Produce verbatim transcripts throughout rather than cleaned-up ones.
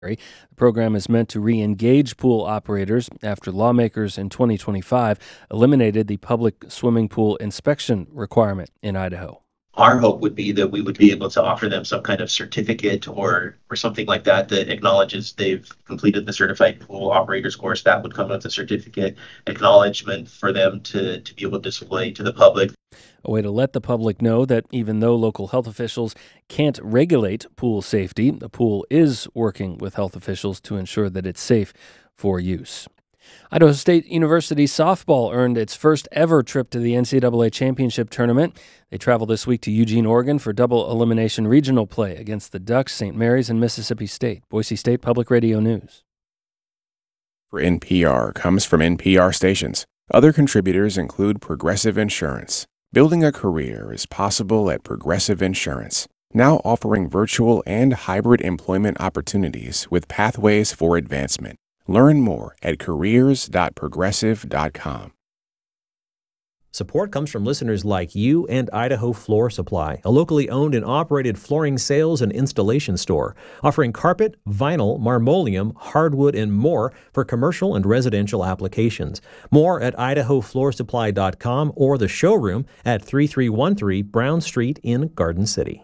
The program is meant to re-engage pool operators after lawmakers in twenty twenty-five eliminated the public swimming pool inspection requirement in Idaho. Our hope would be that we would be able to offer them some kind of certificate or or something like that that acknowledges they've completed the certified pool operators course. That would come with a certificate acknowledgement for them to, to be able to display to the public. A way to let the public know that even though local health officials can't regulate pool safety, the pool is working with health officials to ensure that it's safe for use. Idaho State University softball earned its first ever trip to the N C double A championship tournament. They travel this week to Eugene, Oregon for double elimination regional play against the Ducks, Saint Mary's, and Mississippi State. Boise State Public Radio News. For N P R comes from N P R stations. Other contributors include Progressive Insurance. Building a career is possible at Progressive Insurance, now offering virtual and hybrid employment opportunities with pathways for advancement. Learn more at careers dot progressive dot com. Support comes from listeners like you and Idaho Floor Supply, a locally owned and operated flooring sales and installation store, offering carpet, vinyl, marmoleum, hardwood, and more for commercial and residential applications. More at idaho floor supply dot com or the showroom at thirty-three thirteen Brown Street in Garden City.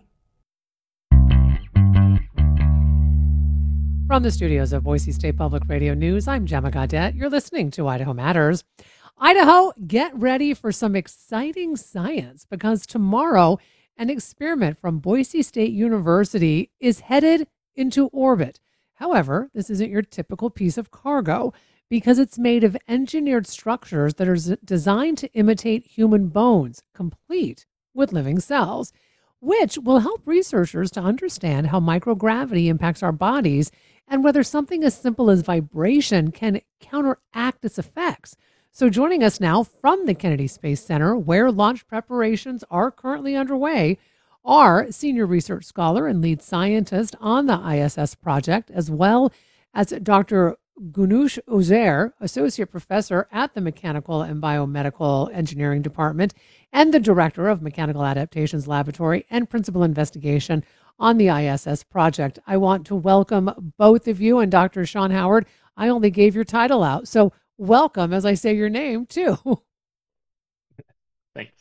From the studios of Boise State Public Radio News, I'm Gemma Gaudette. You're listening to Idaho Matters. Idaho, get ready for some exciting science because tomorrow an experiment from Boise State University is headed into orbit. However, this isn't your typical piece of cargo because it's made of engineered structures that are designed to imitate human bones, complete with living cells, which will help researchers to understand how microgravity impacts our bodies and whether something as simple as vibration can counteract its effects. So joining us now from the Kennedy Space Center, where launch preparations are currently underway, are senior research scholar and lead scientist on the I S S project, as well as Doctor Ganush Ozair, associate professor at the Mechanical and Biomedical Engineering Department and the director of Mechanical Adaptations Laboratory and principal investigation on the I S S project. I want to welcome both of you, and Doctor Sean Howard, I only gave your title out, so welcome as I say your name too. Thanks.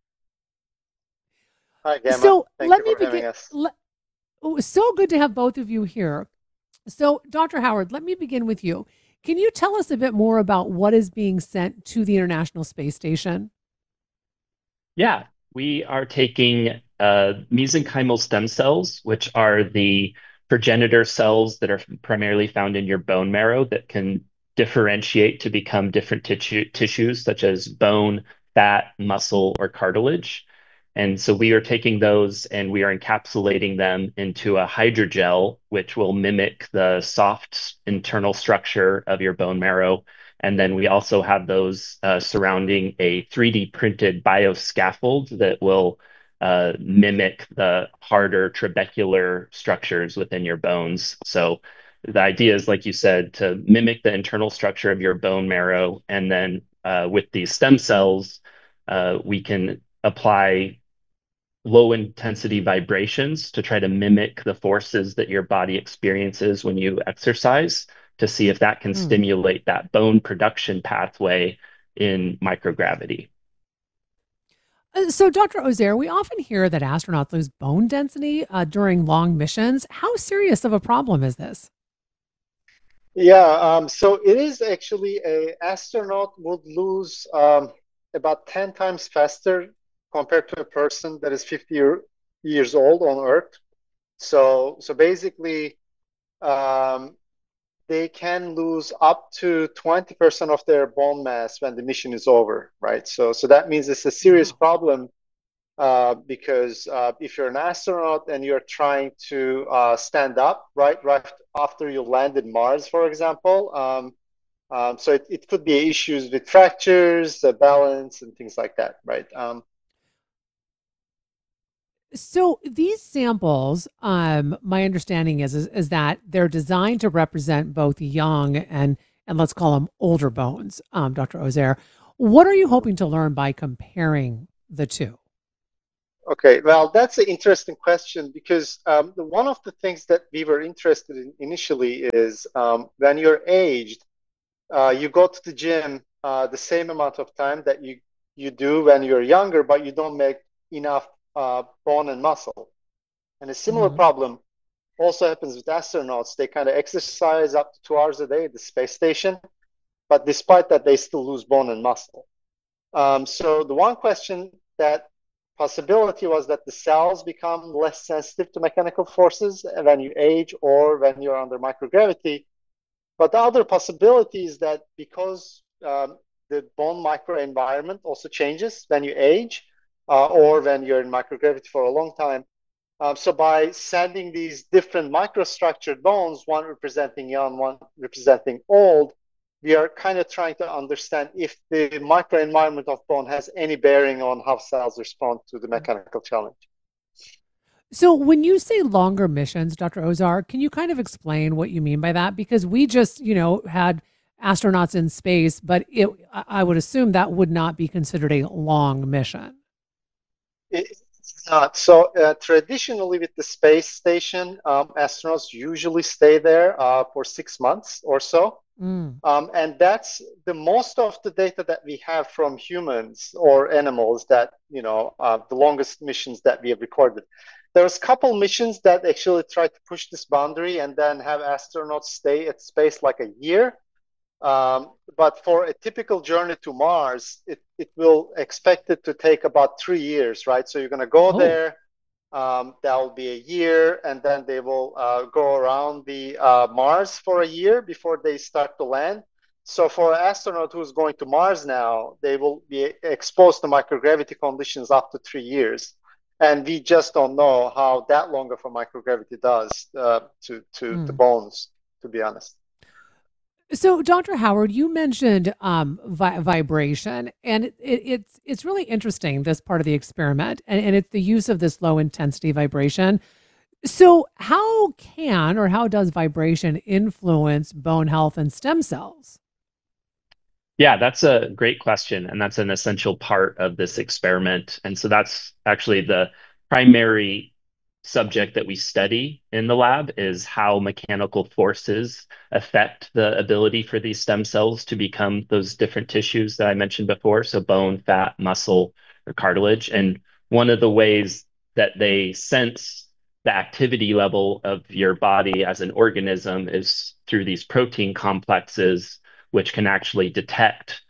Hi, Gemma. So Thank let you me for having begin. us. le- oh, So good to have both of you here. So, Doctor Howard, let me begin with you. Can you tell us a bit more about what is being sent to the International Space Station? Yeah, we are taking uh, mesenchymal stem cells, which are the progenitor cells that are primarily found in your bone marrow that can differentiate to become different tissu tissues such as bone, fat, muscle, or cartilage. And so we are taking those and we are encapsulating them into a hydrogel, which will mimic the soft internal structure of your bone marrow. And then we also have those uh, surrounding a three D printed bioscaffold that will uh, mimic the harder trabecular structures within your bones. So the idea is, like you said, to mimic the internal structure of your bone marrow. And then uh, with these stem cells, uh, we can apply low intensity vibrations to try to mimic the forces that your body experiences when you exercise to see if that can Hmm. stimulate that bone production pathway in microgravity. Uh, So, Doctor Ozair, we often hear that astronauts lose bone density uh, during long missions. How serious of a problem is this? Yeah, um, so it is actually a astronaut would lose um, about ten times faster compared to a person that is fifty year, years old on Earth. So, so basically, um, they can lose up to twenty percent of their bone mass when the mission is over, right? So, so that means it's a serious Wow. problem uh, because uh, if you're an astronaut and you're trying to uh, stand up, right, right after you landed Mars, for example, um, um, so it, it could be issues with fractures, uh, balance, and things like that, right? Um, So these samples, um, my understanding is, is is that they're designed to represent both young and and let's call them older bones. Um, Doctor Ozair, what are you hoping to learn by comparing the two? Okay, well, that's an interesting question because um, the, one of the things that we were interested in initially is um, when you're aged, uh, you go to the gym uh, the same amount of time that you you do when you're younger, but you don't make enough uh, bone and muscle. And a similar Hmm. problem also happens with astronauts. They kind of exercise up to two hours a day at the space station, but despite that, they still lose bone and muscle. Um, so the one question that possibility was that the cells become less sensitive to mechanical forces when you age or when you're under microgravity. But the other possibility is that because um, the bone microenvironment also changes when you age uh, or when you're in microgravity for a long time. Um, so by sending these different microstructured bones, one representing young, one representing old, we are kind of trying to understand if the microenvironment of bone has any bearing on how cells respond to the mechanical challenge. So when you say longer missions, Doctor Ozar, can you kind of explain what you mean by that? Because we just, you know, had astronauts in space, but it, I I would assume that would not be considered a long mission. It's not. So uh, traditionally, with the space station, um, astronauts usually stay there uh, for six months or so. Mm. Um, and that's the most of the data that we have from humans or animals that, you know, uh, the longest missions that we have recorded. There's a couple missions that actually try to push this boundary and then have astronauts stay at space like a year. Um, but for a typical journey to Mars, it, it will expect it to take about three years, right? So you're going to go Oh. there, um, that will be a year, and then they will uh, go around the uh, Mars for a year before they start to land. So for an astronaut who's going to Mars now, they will be exposed to microgravity conditions up to three years. And we just don't know how that long of a microgravity does uh, to, to the Mm. bones, to be honest. So, Doctor Howard, you mentioned um, vi- vibration, and it, it, it's it's really interesting, this part of the experiment, and, and it's the use of this low intensity vibration. So, how can or how does vibration influence bone health and stem cells? Yeah, that's a great question. And that's an essential part of this experiment. And so that's actually the primary subject that we study in the lab is how mechanical forces affect the ability for these stem cells to become those different tissues that I mentioned before. So bone, fat, muscle, or cartilage. And one of the ways that they sense the activity level of your body as an organism is through these protein complexes which can actually detect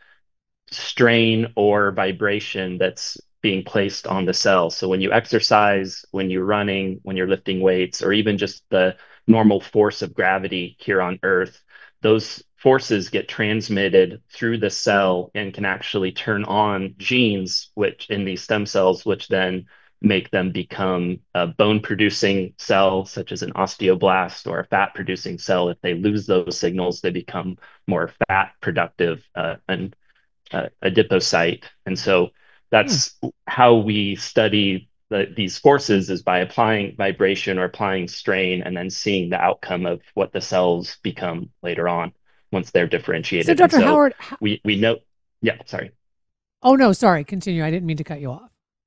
strain or vibration that's being placed on the cell. So when you exercise, when you're running, when you're lifting weights, or even just the normal force of gravity here on Earth, those forces get transmitted through the cell and can actually turn on genes, which in these stem cells, which then make them become a bone producing cell, such as an osteoblast or a fat producing cell. If they lose those signals, they become more fat productive uh, and uh, adipocyte. And so Hmm. that's how we study the, these forces is by applying vibration or applying strain and then seeing the outcome of what the cells become later on once they're So, differentiated. And Doctor so Howard, h- we we know, yeah, sorry. oh no, sorry, continue. I didn't mean to cut you off.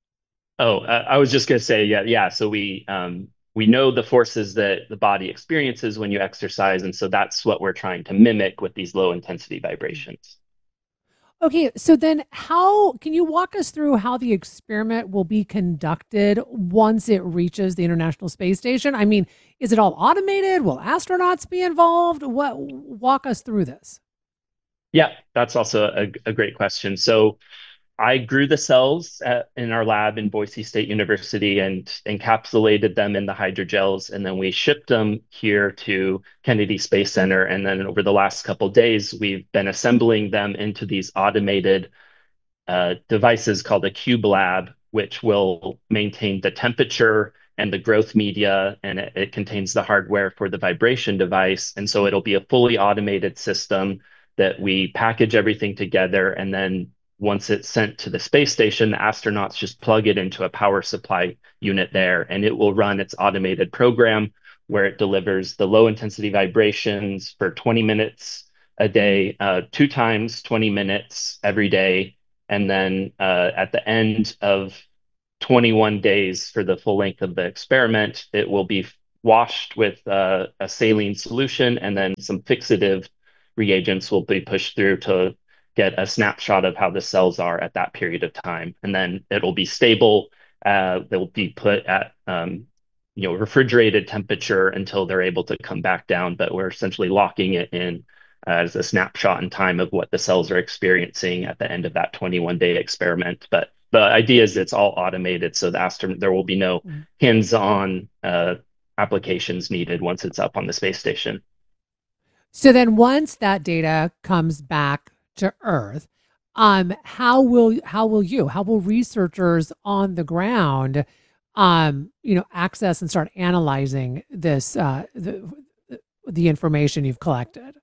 Oh, uh, I was just going to say, yeah, yeah. So we um, we know the forces that the body experiences when you exercise, and so that's what we're trying to mimic with these low intensity vibrations. Okay, so then how can you walk us through how the experiment will be conducted once it reaches the International Space Station? I mean, is it all automated? Will astronauts be involved? What walk us through this? Yeah, that's also a, a great question. So I grew the cells at, in our lab in Boise State University and encapsulated them in the hydrogels. And then we shipped them here to Kennedy Space Center. And then over the last couple of days, we've been assembling them into these automated uh, devices called a Cube Lab, which will maintain the temperature and the growth media, and it, it contains the hardware for the vibration device. And so it'll be a fully automated system that we package everything together. And then once it's sent to the space station, the astronauts just plug it into a power supply unit there, and it will run its automated program where it delivers the low intensity vibrations for twenty minutes a day, uh, two times twenty minutes every day, and then uh, at the end of twenty-one days for the full length of the experiment. It will be washed with uh, a saline solution, and then some fixative reagents will be pushed through to get a snapshot of how the cells are at that period of time. And then it'll be stable. Uh, they'll be put at um, you know, refrigerated temperature until they're able to come back down, but we're essentially locking it in as a snapshot in time of what the cells are experiencing at the end of that twenty-one day experiment. But the idea is it's all automated, so the astronaut, there will be no hands-on uh, applications needed once it's up on the space station. So then once that data comes back to Earth, um, how will how will you, how will researchers on the ground um, you know, access and start analyzing this uh, the, the information you've collected?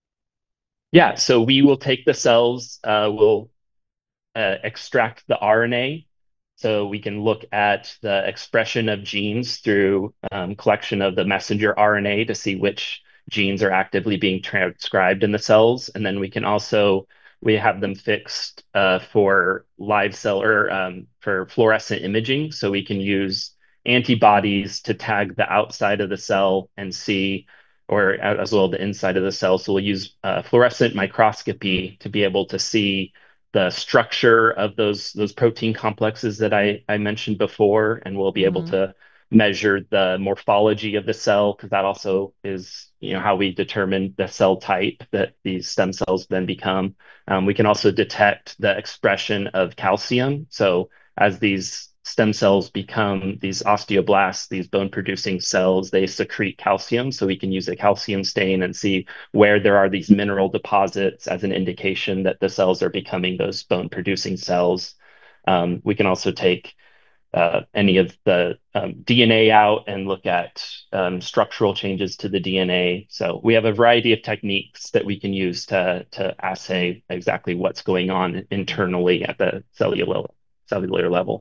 Yeah, so we will take the cells, uh, we'll uh, extract the R N A, so we can look at the expression of genes through um, collection of the messenger R N A to see which genes are actively being transcribed in the cells. And then we can also, we have them fixed uh, for live cell or um, for fluorescent imaging. So we can use antibodies to tag the outside of the cell and see, or as well the inside of the cell. So we'll use uh, fluorescent microscopy to be able to see the structure of those those protein complexes that I, I mentioned before, and we'll be mm-hmm. able to measure the morphology of the cell, because that also is, you know, how we determine the cell type that these stem cells then become. Um, we can also detect the expression of calcium. So as these stem cells become these osteoblasts, these bone-producing cells, they secrete calcium. So we can use a calcium stain and see where there are these mineral deposits as an indication that the cells are becoming those bone-producing cells. Um, we can also take uh, any of the um, D N A out and look at um, structural changes to the D N A. So we have a variety of techniques that we can use to, to assay exactly what's going on internally at the cellular, cellular level.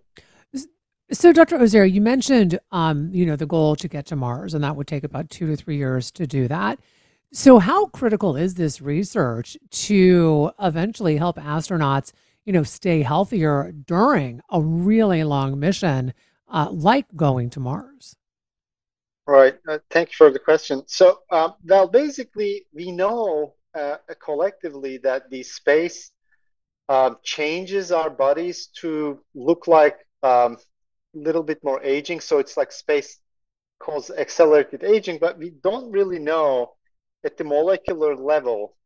So, Doctor Ozier, you mentioned, um, you know, the goal to get to Mars, and that would take about two to three years to do that. So how critical is this research to eventually help astronauts, you know, stay healthier during a really long mission, uh, like going to Mars? Right. Uh, thank you for the question. So, um, well, basically, we know uh, collectively that the space uh, changes our bodies to look like um, little bit more aging. So it's like space causes accelerated aging, but we don't really know at the molecular level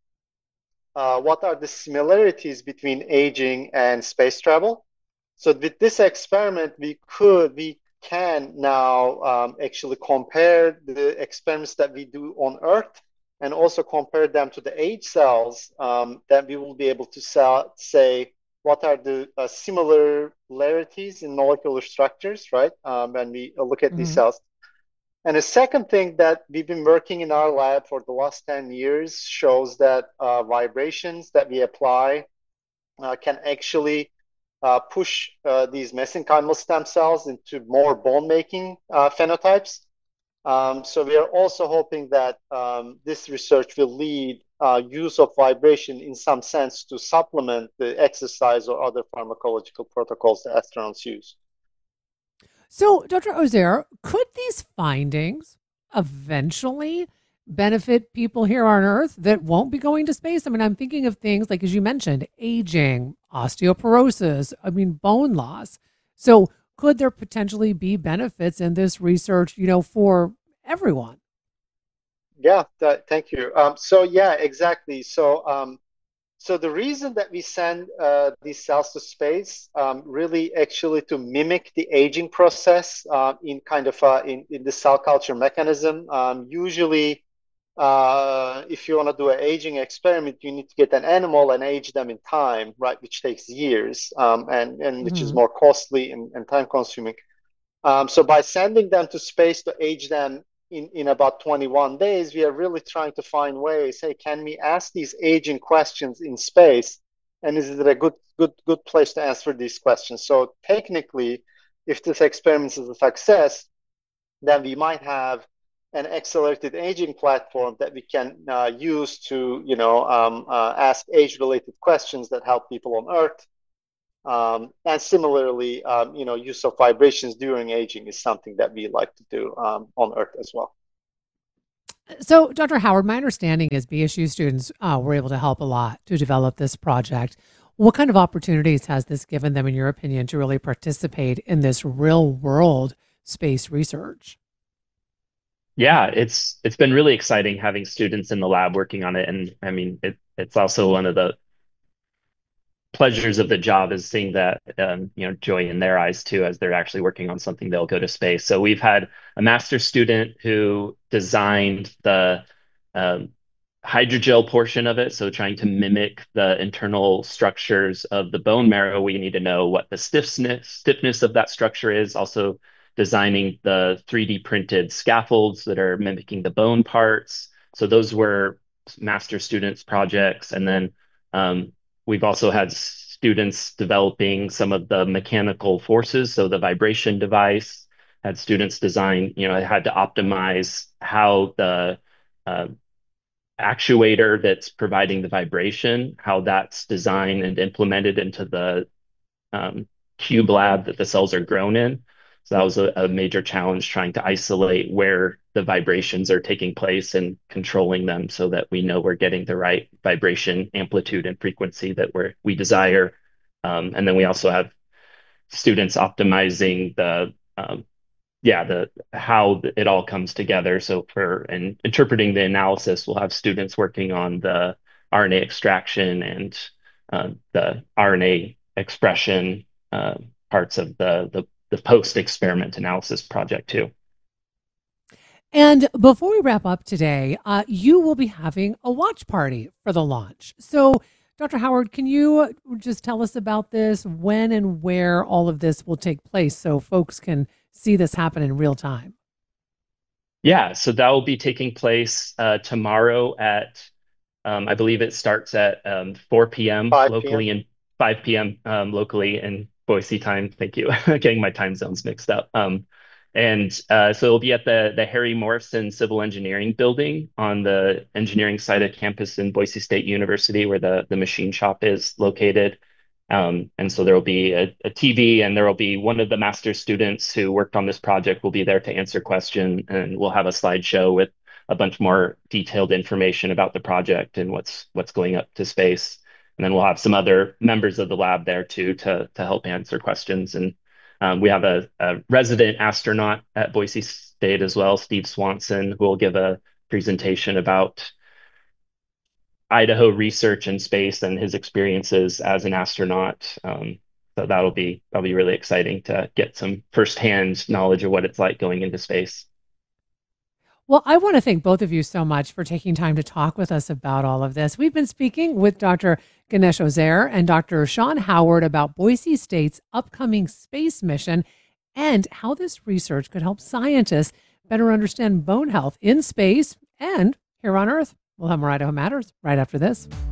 uh, what are the similarities between aging and space travel. So with this experiment, we could, we can now um, actually compare the experiments that we do on Earth and also compare them to the age cells um, that we will be able to sell, say, what are the uh, similarities in molecular structures, right? Um, when we look at mm-hmm. these cells. And the second thing that we've been working in our lab for the last ten years shows that uh, vibrations that we apply uh, can actually uh, push uh, these mesenchymal stem cells into more bone-making uh, phenotypes. Um, so we are also hoping that um, this research will lead uh, use of vibration in some sense to supplement the exercise or other pharmacological protocols that astronauts use. So, Doctor Ozier, could these findings eventually benefit people here on Earth that won't be going to space? I mean, I'm thinking of things like, as you mentioned, aging, osteoporosis, I mean, bone loss. So could there potentially be benefits in this research, you know, for everyone? Yeah, that, thank you. Um, so yeah, exactly. So um, so the reason that we send uh, these cells to space um, really actually to mimic the aging process uh, in kind of uh, in, in the cell culture mechanism. Um, usually, uh, if you want to do an aging experiment, you need to get an animal and age them in time, right, which takes years um, and, and which mm-hmm. is more costly and, and time consuming. Um, so by sending them to space to age them in, in about twenty-one days, we are really trying to find ways, hey, can we ask these aging questions in space? And is it a good, good, good place to answer these questions? So technically, if this experiment is a success, then we might have an accelerated aging platform that we can uh, use to, you know, um, uh, ask age-related questions that help people on Earth. Um, and similarly, um, you know, use of vibrations during aging is something that we like to do um, on Earth as well. So, Doctor Howard, my understanding is B S U students uh, were able to help a lot to develop this project. What kind of opportunities has this given them, in your opinion, to really participate in this real world space research? Yeah, it's it's been really exciting having students in the lab working on it. And I mean, it, it's also one of the pleasures of the job is seeing that um, you know, joy in their eyes too, as they're actually working on something they'll go to space. So we've had a master's student who designed the um, hydrogel portion of it. So trying to mimic the internal structures of the bone marrow, we need to know what the stiffness stiffness of that structure is. Also designing the three D printed scaffolds that are mimicking the bone parts. So those were master students' projects. And then um, we've also had students developing some of the mechanical forces. So the vibration device had students design, you know, had to optimize how the uh, actuator that's providing the vibration, how that's designed and implemented into the um, cube lab that the cells are grown in. So that was a, a major challenge, trying to isolate where the vibrations are taking place and controlling them so that we know we're getting the right vibration amplitude and frequency that we're, we desire. Um, and then we also have students optimizing the um, yeah, the how it all comes together. So for and interpreting the analysis, we'll have students working on the R N A extraction and uh, the R N A expression uh, parts of the the, the post experiment analysis project too. And before we wrap up today, uh, you will be having a watch party for the launch. So, Doctor Howard, can you just tell us about this, when and where all of this will take place so folks can see this happen in real time? Yeah, so that will be taking place uh, tomorrow at, um, I believe it starts at um, four p m five p m locally and five p m um, locally in Boise time. Thank you. Getting my time zones mixed up. Um, and uh, so it'll be at the, the Harry Morrison Civil Engineering building on the engineering side of campus in Boise State University, where the, the machine shop is located. Um, and so there will be a, a T V, and there will be one of the master's students who worked on this project will be there to answer questions, and we'll have a slideshow with a bunch more detailed information about the project and what's what's going up to space. And then we'll have some other members of the lab there too to to help answer questions. And um, we have a, a resident astronaut at Boise State as well, Steve Swanson, who will give a presentation about Idaho research in space and his experiences as an astronaut. Um, so that'll be that'll be really exciting to get some firsthand knowledge of what it's like going into space. Well, I want to thank both of you so much for taking time to talk with us about all of this. We've been speaking with Doctor Ganesh Ozair and Doctor Sean Howard about Boise State's upcoming space mission and how this research could help scientists better understand bone health in space and here on Earth. We'll have more Idaho Matters right after this.